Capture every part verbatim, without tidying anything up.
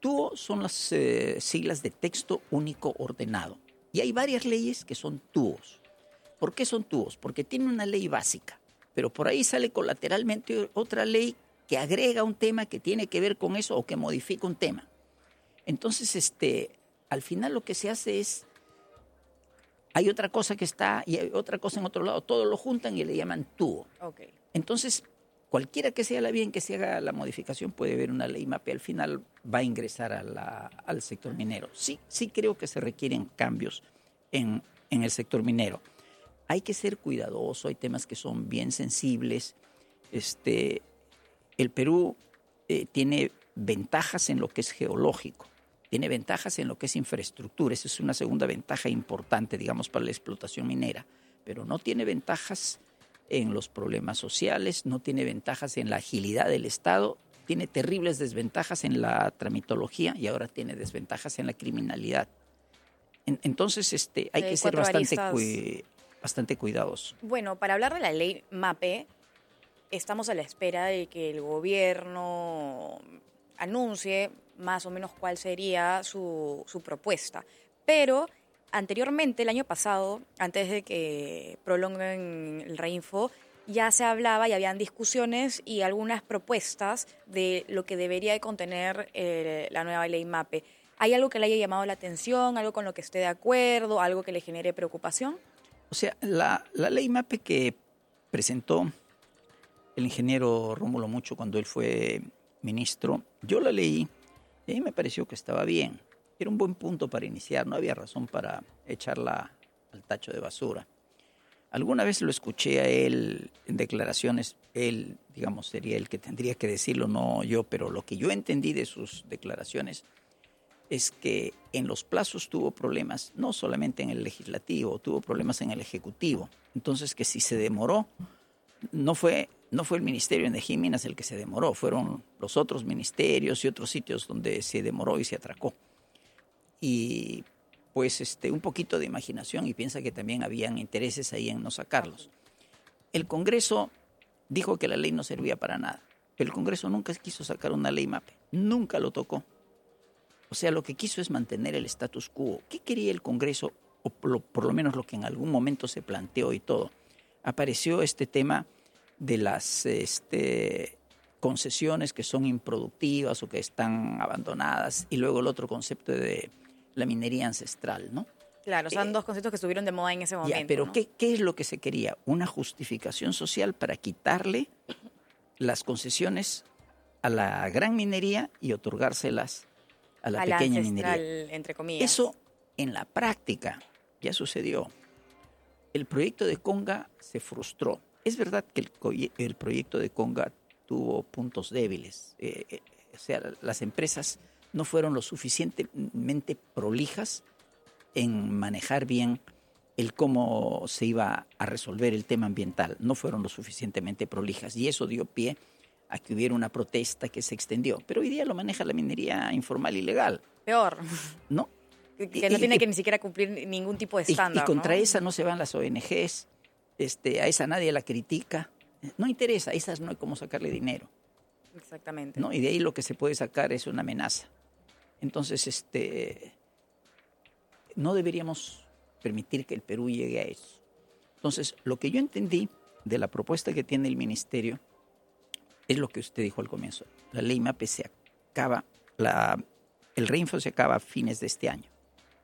T U O son las eh, siglas de texto único ordenado. Y hay varias leyes que son T U Os. ¿Por qué son T U Os? Porque tiene una ley básica, pero por ahí sale colateralmente otra ley que agrega un tema que tiene que ver con eso o que modifica un tema. Entonces, este, al final lo que se hace es, hay otra cosa que está y hay otra cosa en otro lado, todo lo juntan y le llaman T U O. Okay. Entonces, cualquiera que sea la vía en que se haga la modificación puede haber una ley MAPE, al final va a ingresar a la, al sector minero. Sí, sí creo que se requieren cambios en, en el sector minero. Hay que ser cuidadoso, hay temas que son bien sensibles. Este, el Perú eh, tiene ventajas en lo que es geológico, tiene ventajas en lo que es infraestructura. Esa es una segunda ventaja importante, digamos, para la explotación minera, pero no tiene ventajas en los problemas sociales, no tiene ventajas en la agilidad del Estado, tiene terribles desventajas en la tramitología y ahora tiene desventajas en la criminalidad. En, entonces, este, hay de que ser bastante, cu aristas. bastante cuidadosos. Bueno, para hablar de la ley MAPE, estamos a la espera de que el gobierno anuncie más o menos cuál sería su, su propuesta. Pero anteriormente, el año pasado, antes de que prolonguen el Reinfo, ya se hablaba y habían discusiones y algunas propuestas de lo que debería de contener eh, la nueva ley MAPE. ¿Hay algo que le haya llamado la atención, algo con lo que esté de acuerdo, algo que le genere preocupación? O sea, la, la ley MAPE que presentó el ingeniero Rómulo Mucho cuando él fue ministro, yo la leí y a mí me pareció que estaba bien. Era un buen punto para iniciar, no había razón para echarla al tacho de basura. Alguna vez lo escuché a él en declaraciones, él, digamos, sería el que tendría que decirlo, no yo, pero lo que yo entendí de sus declaraciones es que en los plazos tuvo problemas, no solamente en el legislativo, tuvo problemas en el ejecutivo. Entonces, que si se demoró, no fue, no fue el Ministerio de Energía y Minas el que se demoró, fueron los otros ministerios y otros sitios donde se demoró y se atracó. Y pues este, un poquito de imaginación y piensa que también habían intereses ahí en no sacarlos. El Congreso dijo que la ley no servía para nada. El Congreso nunca quiso sacar una ley MAPE, nunca lo tocó. O sea, lo que quiso es mantener el status quo. ¿Qué quería el Congreso? O por lo, por lo menos lo que en algún momento se planteó y todo. Apareció este tema de las este, concesiones que son improductivas o que están abandonadas y luego el otro concepto de la minería ancestral, ¿no? Claro, son eh, dos conceptos que estuvieron de moda en ese momento. Ya, pero ¿no? ¿qué, ¿qué es lo que se quería? Una justificación social para quitarle las concesiones a la gran minería y otorgárselas a la a pequeña la ancestral, minería. entre comillas. Eso en la práctica ya sucedió. El proyecto de Conga se frustró. Es verdad que el, el proyecto de Conga tuvo puntos débiles. Eh, eh, o sea, las empresas no fueron lo suficientemente prolijas en manejar bien el cómo se iba a resolver el tema ambiental. No fueron lo suficientemente prolijas y eso dio pie a que hubiera una protesta que se extendió. Pero hoy día lo maneja la minería informal y legal. Peor. ¿No? Que, que no y, tiene y, que ni siquiera cumplir ningún tipo de estándar. Y, y contra ¿no? esa no se van las O N Ges, este, a esa nadie la critica. No interesa, a esas no hay cómo sacarle dinero. Exactamente. ¿No? Y de ahí lo que se puede sacar es una amenaza. Entonces, este, no deberíamos permitir que el Perú llegue a eso. Entonces, lo que yo entendí de la propuesta que tiene el ministerio es lo que usted dijo al comienzo. La ley MAPE se acaba, la, el Reinfo se acaba a fines de este año.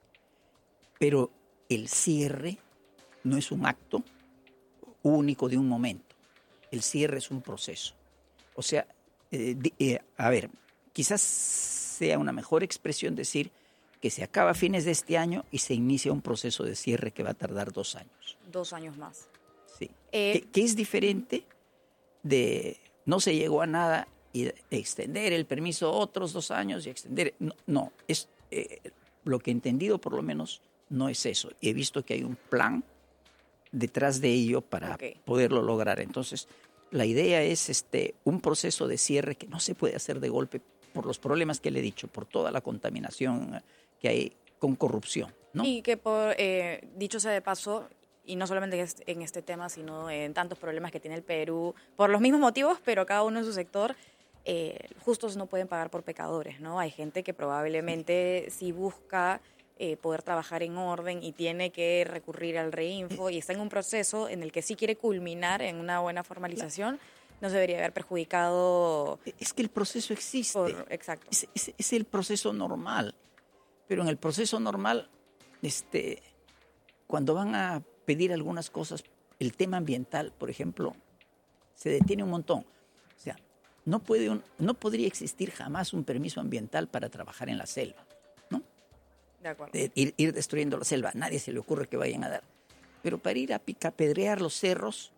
Pero el cierre no es un acto único de un momento. El cierre es un proceso. O sea, eh, de, eh, a ver, quizás sea una mejor expresión decir que se acaba a fines de este año y se inicia un proceso de cierre que va a tardar dos años. Dos años más. Sí. Eh, que, que es diferente de no se llegó a nada y extender el permiso otros dos años y extender. No, no es eh, lo que he entendido por lo menos no es eso. He visto que hay un plan detrás de ello para okay. poderlo lograr. Entonces, la idea es este un proceso de cierre que no se puede hacer de golpe por los problemas que le he dicho, por toda la contaminación que hay con corrupción, ¿no? Y que, por eh, dicho sea de paso, y no solamente en este tema, sino en tantos problemas que tiene el Perú, por los mismos motivos, pero cada uno en su sector, eh, justos no pueden pagar por pecadores, ¿no? Hay gente que probablemente sí, sí busca eh, poder trabajar en orden y tiene que recurrir al reinfo y está en un proceso en el que sí quiere culminar en una buena formalización, no se debería haber perjudicado. Es que el proceso existe. Por, exacto. Es, es, es el proceso normal. Pero en el proceso normal, este, cuando van a pedir algunas cosas, el tema ambiental, por ejemplo, se detiene un montón. O sea, no, puede un, no podría existir jamás un permiso ambiental para trabajar en la selva, ¿no? De acuerdo. De ir, ir destruyendo la selva. A nadie se le ocurre que vayan a dar. Pero para ir a picapedrear los cerros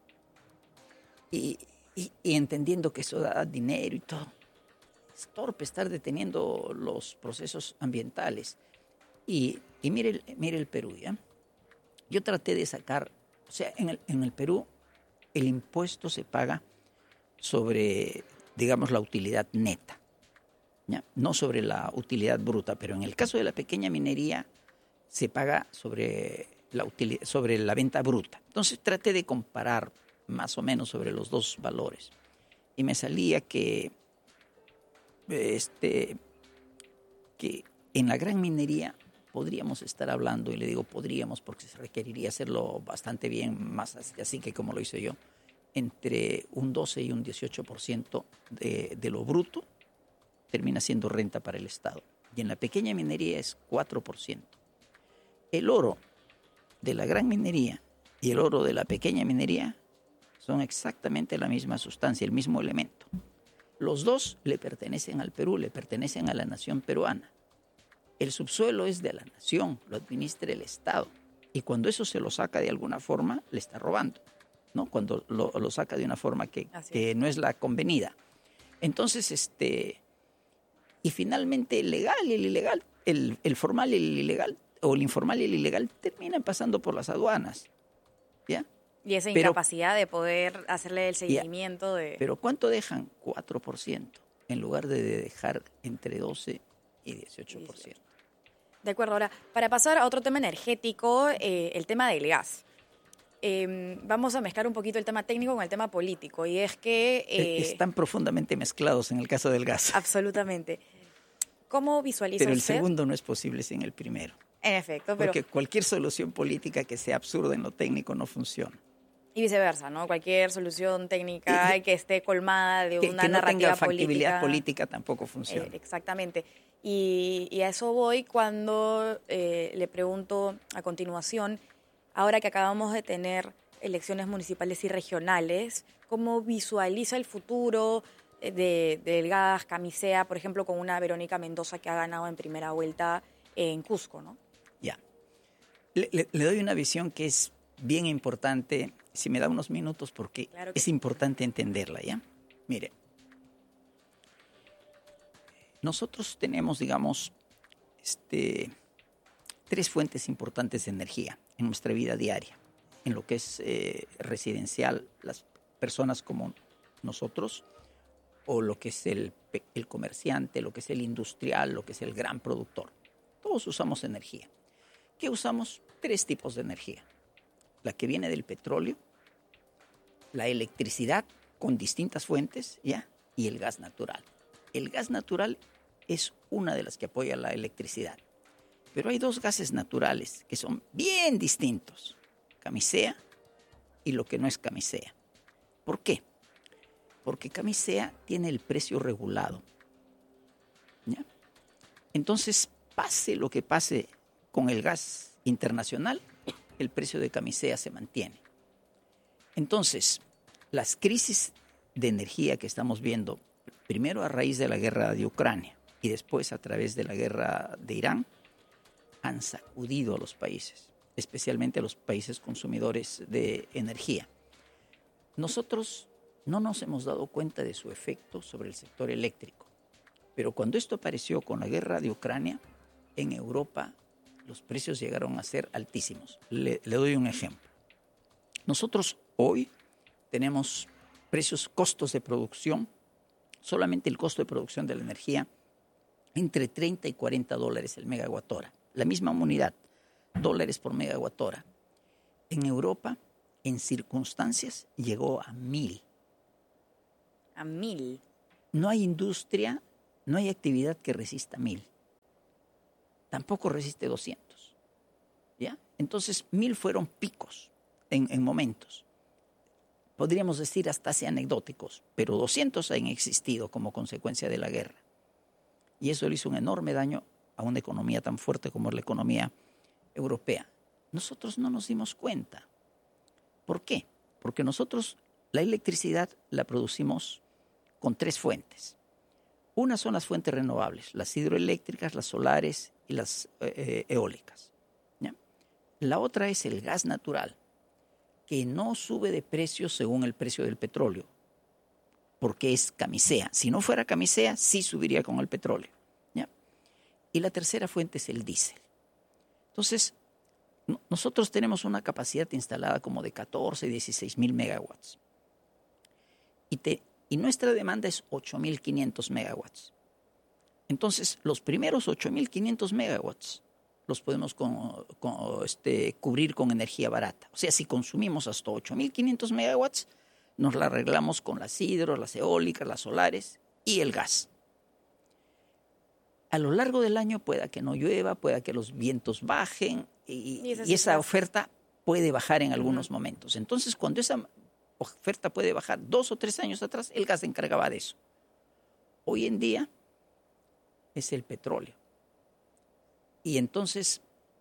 y, y, y entendiendo que eso da dinero y todo, es torpe estar deteniendo los procesos ambientales. Y, y mire, el, mire el Perú, ¿ya? Yo traté de sacar, o sea, en el, en el Perú el impuesto se paga sobre, digamos, la utilidad neta, ¿ya? No sobre la utilidad bruta, pero en el caso de la pequeña minería se paga sobre la, utilidad, sobre la venta bruta. Entonces traté de comparar más o menos sobre los dos valores y me salía que, este, que en la gran minería podríamos estar hablando, y le digo podríamos porque se requeriría hacerlo bastante bien, más así, así que como lo hice yo, entre un doce y un dieciocho por ciento de, de lo bruto termina siendo renta para el Estado. Y en la pequeña minería es cuatro por ciento. El oro de la gran minería y el oro de la pequeña minería son exactamente la misma sustancia, el mismo elemento. Los dos le pertenecen al Perú, le pertenecen a la nación peruana. El subsuelo es de la nación, lo administra el Estado. Y cuando eso se lo saca de alguna forma, le está robando, ¿no? Cuando lo, lo saca de una forma que, que no es la convenida. Entonces, este, y finalmente el legal y el ilegal, el, el formal y el ilegal, o el informal y el ilegal, terminan pasando por las aduanas, ¿ya? Y esa pero, incapacidad de poder hacerle el seguimiento ya, de... Pero ¿cuánto dejan? cuatro por ciento, en lugar de dejar entre doce y dieciocho por ciento. De acuerdo. Ahora, para pasar a otro tema energético, eh, el tema del gas. Eh, vamos a mezclar un poquito el tema técnico con el tema político, y es que... Eh, Están profundamente mezclados en el caso del gas. Absolutamente. ¿Cómo visualiza Pero el usted? segundo no es posible sin el primero. En efecto, pero... Porque cualquier solución política que sea absurda en lo técnico no funciona. Y viceversa, ¿no? Cualquier solución técnica que, que esté colmada de que, una que no narrativa tenga factibilidad política, política tampoco funciona. Eh, exactamente. Y, y a eso voy cuando eh, le pregunto a continuación, ahora que acabamos de tener elecciones municipales y regionales, ¿cómo visualiza el futuro de, del gas Camisea, por ejemplo, con una Verónica Mendoza que ha ganado en primera vuelta en Cusco, ¿no? Ya. Le, le, le doy una visión que es bien importante, si me da unos minutos, porque claro es sí. importante entenderla, ¿ya? Mire, nosotros tenemos, digamos, este, tres fuentes importantes de energía en nuestra vida diaria, en lo que es eh, residencial, las personas como nosotros, o lo que es el, el comerciante, lo que es el industrial, lo que es el gran productor. Todos usamos energía. ¿Qué usamos? Tres tipos de energía. La que viene del petróleo, la electricidad con distintas fuentes, ¿ya? Y el gas natural. El gas natural es una de las que apoya la electricidad. Pero hay dos gases naturales que son bien distintos. Camisea y lo que no es camisea. ¿Por qué? Porque camisea tiene el precio regulado, ¿ya? Entonces, pase lo que pase con el gas internacional, el precio de camisea se mantiene. Entonces, las crisis de energía que estamos viendo, primero a raíz de la guerra de Ucrania y después a través de la guerra de Irán, han sacudido a los países, especialmente a los países consumidores de energía. Nosotros no nos hemos dado cuenta de su efecto sobre el sector eléctrico, pero cuando esto apareció con la guerra de Ucrania, en Europa los precios llegaron a ser altísimos. Le, le doy un ejemplo. Nosotros hoy tenemos precios, costos de producción, solamente el costo de producción de la energía, entre treinta y cuarenta dólares el megawatt hora. La misma unidad, dólares por megawatt hora. En Europa, en circunstancias, llegó a mil. A mil. no hay industria, no hay actividad que resista mil. Tampoco resiste doscientos. ¿Ya? Entonces, mil fueron picos en, en momentos. Podríamos decir hasta así anecdóticos, pero doscientos han existido como consecuencia de la guerra. Y eso le hizo un enorme daño a una economía tan fuerte como es la economía europea. Nosotros no nos dimos cuenta. ¿Por qué? Porque nosotros la electricidad la producimos con tres fuentes. Una son las fuentes renovables, las hidroeléctricas, las solares y las eh, eólicas. ¿Ya? La otra es el gas natural, que no sube de precio según el precio del petróleo, porque es camisea. Si no fuera camisea, sí subiría con el petróleo. ¿Ya? Y la tercera fuente es el diésel. Entonces, no, nosotros tenemos una capacidad instalada como de catorce, dieciséis mil megawatts. Y, te, y nuestra demanda es ocho mil quinientos megawatts. Entonces, los primeros ocho mil quinientos megawatts los podemos con, con, este, cubrir con energía barata. O sea, si consumimos hasta ocho mil quinientos megawatts, nos la arreglamos con las hidro, las eólicas, las solares y el gas. A lo largo del año pueda que no llueva, pueda que los vientos bajen y, y, y esa oferta puede bajar en algunos uh-huh. momentos. Entonces, cuando esa oferta puede bajar dos o tres años atrás, el gas se encargaba de eso. Hoy en día es el petróleo. Y entonces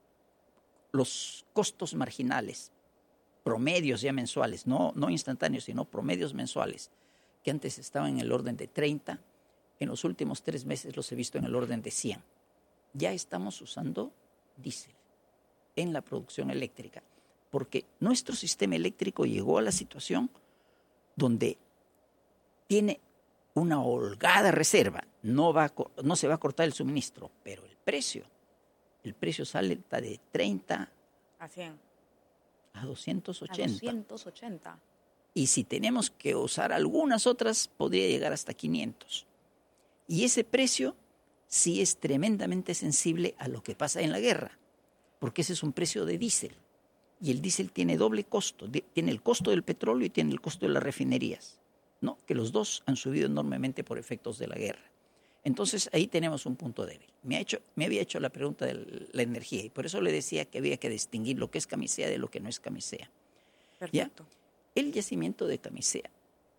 los costos marginales, promedios ya mensuales, no, no instantáneos, sino promedios mensuales, que antes estaban en el orden de treinta, en los últimos tres meses los he visto en el orden de cien. Ya estamos usando diésel en la producción eléctrica, porque nuestro sistema eléctrico llegó a la situación donde tiene una holgada reserva, no, va a, no se va a cortar el suministro, pero el precio, el precio sale de treinta a cien. A doscientos ochenta. A doscientos ochenta. Y si tenemos que usar algunas otras, podría llegar hasta quinientos. Y ese precio sí es tremendamente sensible a lo que pasa en la guerra, porque ese es un precio de diésel. Y el diésel tiene doble costo. Tiene el costo del petróleo y tiene el costo de las refinerías, ¿no? Que los dos han subido enormemente por efectos de la guerra. Entonces, ahí tenemos un punto débil. Me, ha hecho, me había hecho la pregunta de la energía y por eso le decía que había que distinguir lo que es camisea de lo que no es camisea. Perfecto. ¿Ya? El yacimiento de camisea,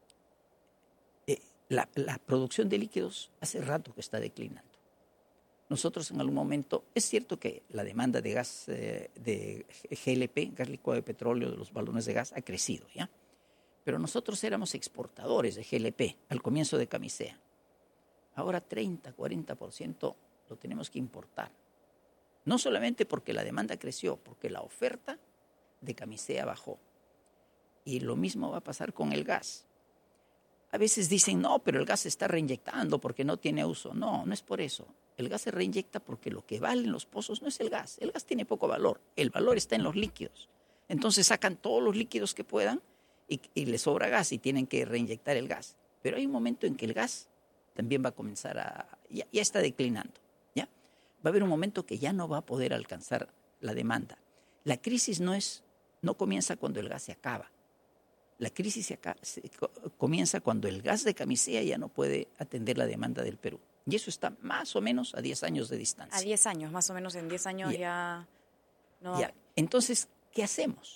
eh, la, la producción de líquidos hace rato que está declinando. Nosotros en algún momento, es cierto que la demanda de gas, eh, de G L P, gas licuado de petróleo, de los balones de gas, ha crecido, ¿ya? Pero nosotros éramos exportadores de G L P al comienzo de camisea. Ahora treinta, cuarenta por ciento lo tenemos que importar. No solamente porque la demanda creció, porque la oferta de camisea bajó. Y lo mismo va a pasar con el gas. A veces dicen, no, pero el gas se está reinyectando porque no tiene uso. No, no es por eso. El gas se reinyecta porque lo que vale en los pozos no es el gas. El gas tiene poco valor. El valor está en los líquidos. Entonces sacan todos los líquidos que puedan y, y les sobra gas y tienen que reinyectar el gas. Pero hay un momento en que el gas también va a comenzar a... Ya, ya está declinando, ¿ya? Va a haber un momento que ya no va a poder alcanzar la demanda. La crisis no es, no comienza cuando el gas se acaba. La crisis se acaba, se, comienza cuando el gas de camisea ya no puede atender la demanda del Perú. Y eso está más o menos a diez años de distancia. A diez años, más o menos en diez años ya... ya no... ya. Entonces, ¿qué hacemos?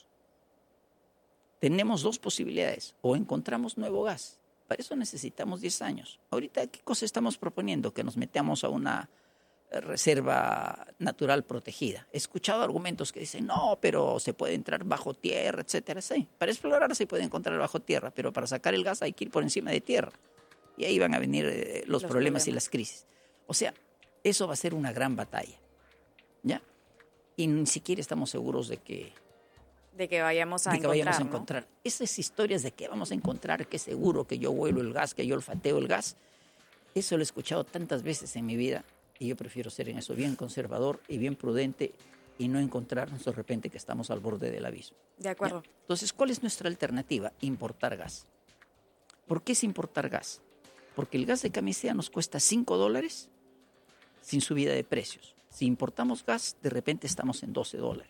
Tenemos dos posibilidades. O encontramos nuevo gas. Para eso necesitamos diez años. Ahorita, ¿qué cosa estamos proponiendo? Que nos metamos a una reserva natural protegida. He escuchado argumentos que dicen, no, pero se puede entrar bajo tierra, etcétera. Sí, para explorar se puede encontrar bajo tierra, pero para sacar el gas hay que ir por encima de tierra. Y ahí van a venir eh, los, los problemas, problemas y las crisis. O sea, eso va a ser una gran batalla, ¿ya? Y ni siquiera estamos seguros de que... De que vayamos a de que encontrar, vayamos a ¿no? encontrar. Esas historias de que vamos a encontrar, que seguro que yo huelo el gas, que yo olfateo el gas, eso lo he escuchado tantas veces en mi vida y yo prefiero ser en eso bien conservador y bien prudente y no encontrarnos de repente que estamos al borde del abismo. De acuerdo. ¿Ya? Entonces, ¿cuál es nuestra alternativa? Importar gas. ¿Por qué es importar gas? Porque el gas de camisea nos cuesta cinco dólares sin subida de precios. Si importamos gas, de repente estamos en doce dólares.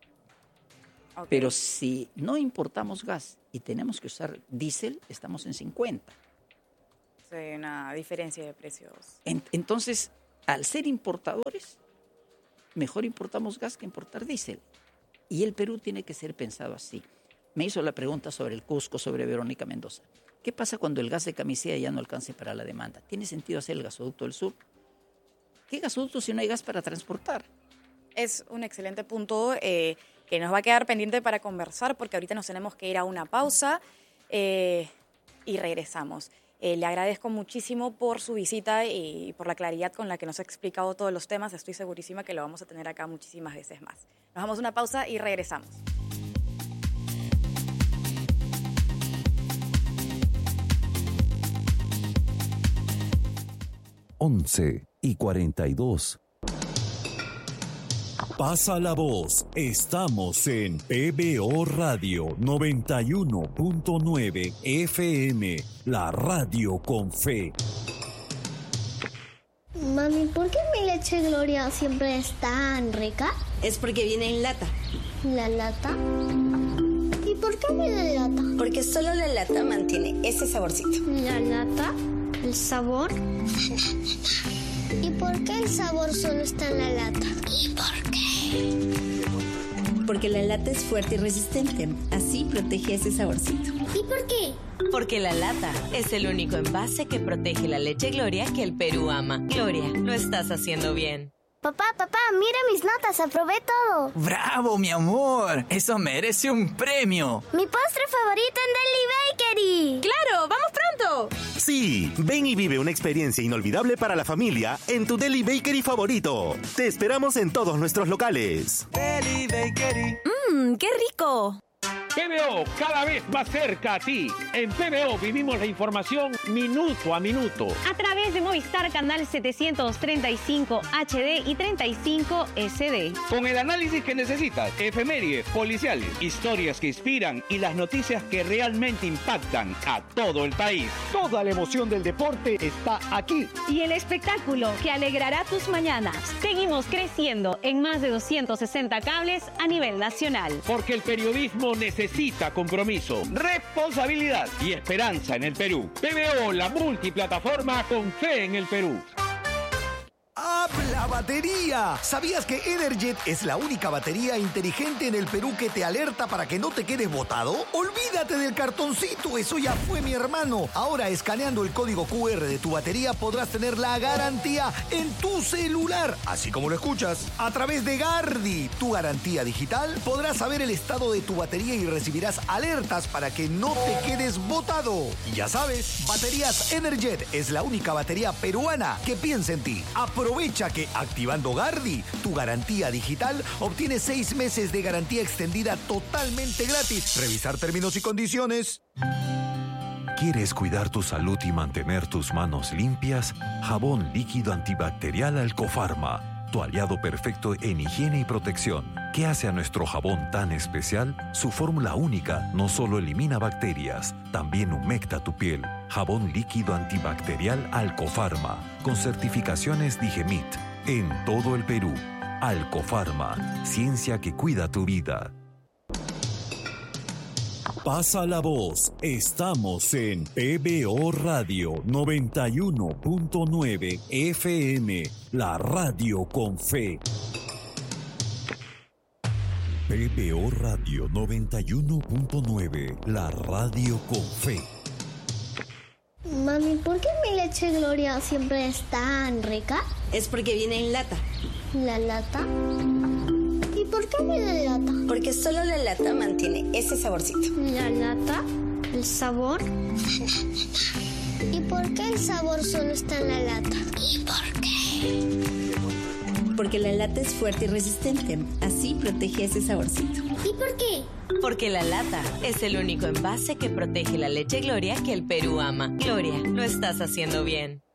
Okay. Pero si no importamos gas y tenemos que usar diésel, estamos en cincuenta. Sí, una diferencia de precios. En, entonces, al ser importadores, mejor importamos gas que importar diésel. Y el Perú tiene que ser pensado así. Me hizo la pregunta sobre el Cusco, sobre Verónica Mendoza. ¿Qué pasa cuando el gas de Camisea ya no alcance para la demanda? ¿Tiene sentido hacer el gasoducto del sur? ¿Qué gasoducto si no hay gas para transportar? Es un excelente punto eh, que nos va a quedar pendiente para conversar, porque ahorita nos tenemos que ir a una pausa eh, y regresamos. Eh, le agradezco muchísimo por su visita y por la claridad con la que nos ha explicado todos los temas. Estoy segurísima que lo vamos a tener acá muchísimas veces más. Nos damos una pausa y regresamos. once y cuarenta y dos. Pasa la voz. Estamos en P B O Radio noventa y uno punto nueve F M, la radio con fe. Mami, ¿por qué mi leche Gloria siempre es tan rica? Es porque viene en lata. ¿La lata? ¿Y por qué viene en lata? Porque solo la lata mantiene ese saborcito. ¿La lata? ¿El sabor? ¿Y por qué el sabor solo está en la lata? ¿Y por qué? Porque la lata es fuerte y resistente. Así protege ese saborcito. ¿Y por qué? Porque la lata es el único envase que protege la leche Gloria que el Perú ama. Gloria, lo estás haciendo bien. Papá, papá, mira mis notas, aprobé todo. ¡Bravo, mi amor! ¡Eso merece un premio! Mi postre favorito en Deli Bakery. ¡Claro! ¡Vamos pronto! Sí, ven y vive una experiencia inolvidable para la familia en tu Deli Bakery favorito. Te esperamos en todos nuestros locales. Deli Bakery. ¡Mmm, qué rico! P B O, cada vez más cerca a ti. En P B O vivimos la información minuto a minuto. A través de Movistar Canal setecientos treinta y cinco H D y treinta y cinco S D. Con el análisis que necesitas, efemérides, policiales, historias que inspiran y las noticias que realmente impactan a todo el país. Toda la emoción del deporte está aquí. Y el espectáculo que alegrará tus mañanas. Seguimos creciendo en más de doscientos sesenta cables a nivel nacional. Porque el periodismo necesita Necesita compromiso, responsabilidad y esperanza en el Perú. P B O, la multiplataforma con fe en el Perú. ¡Habla batería! ¿Sabías que Energet es la única batería inteligente en el Perú que te alerta para que no te quedes botado? ¡Olvídate del cartoncito! ¡Eso ya fue, mi hermano! Ahora, escaneando el código Q R de tu batería, podrás tener la garantía en tu celular. Así como lo escuchas. A través de Gardi, tu garantía digital, podrás saber el estado de tu batería y recibirás alertas para que no te quedes botado. Y ya sabes, Baterías Energet es la única batería peruana que piensa en ti. Aprovecha que activando Gardi, tu garantía digital, obtienes seis meses de garantía extendida totalmente gratis. Revisar términos y condiciones. ¿Quieres cuidar tu salud y mantener tus manos limpias? Jabón líquido antibacterial Alcofarma, tu aliado perfecto en higiene y protección. ¿Qué hace a nuestro jabón tan especial? Su fórmula única no solo elimina bacterias, también humecta tu piel. Jabón líquido antibacterial Alcofarma, con certificaciones Digemit, en todo el Perú. Alcofarma, ciencia que cuida tu vida. Pasa la voz. Estamos en P B O Radio noventa y uno punto nueve F M, la radio con fe. P B O Radio noventa y uno punto nueve, la radio con fe. Mami, ¿por qué mi leche Gloria siempre es tan rica? Es porque viene en lata. ¿La lata? ¿Y por qué viene en lata? Porque solo la lata mantiene ese saborcito. ¿La lata? ¿El sabor? ¿Y por qué el sabor solo está en la lata? ¿Y por qué? Porque la lata es fuerte y resistente. Así protege ese saborcito. ¿Y por qué? Porque la lata es el único envase que protege la leche Gloria que el Perú ama. Gloria, lo estás haciendo bien.